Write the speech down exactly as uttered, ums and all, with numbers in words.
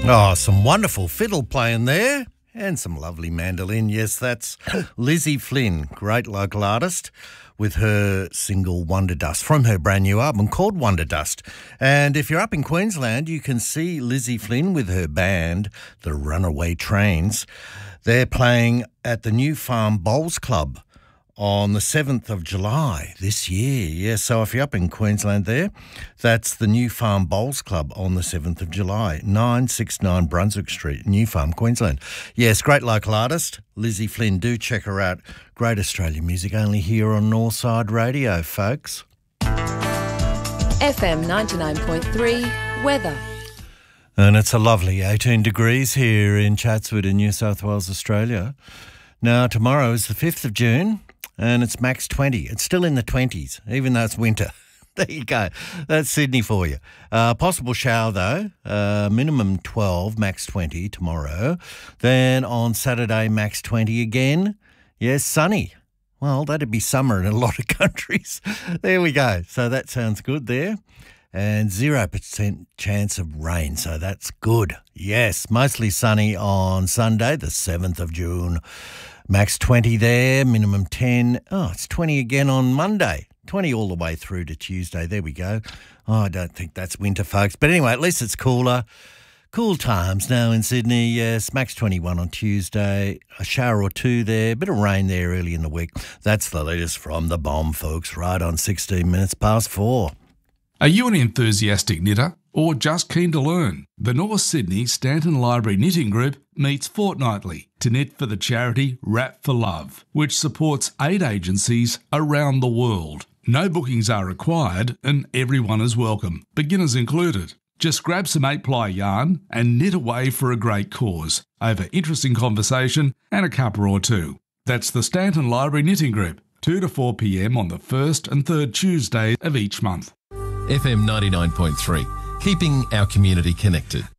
Oh, some wonderful fiddle playing there and some lovely mandolin. Yes, that's Lizzie Flynn, great local artist, with her single Wonder Dust from her brand new album called Wonder Dust. And if you're up in Queensland, you can see Lizzie Flynn with her band, the Runaway Trains. They're playing at the New Farm Bowls Club on the seventh of July this year. Yeah, so if you're up in Queensland there, that's the New Farm Bowls Club on the seventh of July, nine sixty-nine Brunswick Street, New Farm, Queensland. Yes, great local artist, Lizzie Flynn. Do check her out. Great Australian music, only here on Northside Radio, folks. F M ninety-nine point three, weather. And it's a lovely eighteen degrees here in Chatswood in New South Wales, Australia. Now, tomorrow is the fifth of June. And it's max twenty. It's still in the twenties, even though it's winter. There you go. That's Sydney for you. Uh, possible shower, though. Uh, minimum twelve, max twenty tomorrow. Then on Saturday, max twenty again. Yes, sunny. Well, that'd be summer in a lot of countries. There we go. So that sounds good there. And zero percent chance of rain, so that's good. Yes, mostly sunny on Sunday, the seventh of June. Max twenty there, minimum ten. Oh, it's twenty again on Monday. twenty all the way through to Tuesday. There we go. Oh, I don't think that's winter, folks. But anyway, at least it's cooler. Cool times now in Sydney. Yes, max twenty-one on Tuesday. A shower or two there. Bit of rain there early in the week. That's the latest from the bomb, folks, right on sixteen minutes past four. Are you an enthusiastic knitter or just keen to learn? The North Sydney Stanton Library Knitting Group meets fortnightly to knit for the charity Wrap for Love, which supports aid agencies around the world. No bookings are required and everyone is welcome, beginners included. Just grab some eight-ply yarn and knit away for a great cause over interesting conversation and a cuppa or two. That's the Stanton Library Knitting Group, two to four p m on the first and third Tuesday of each month. F M ninety-nine point three, keeping our community connected.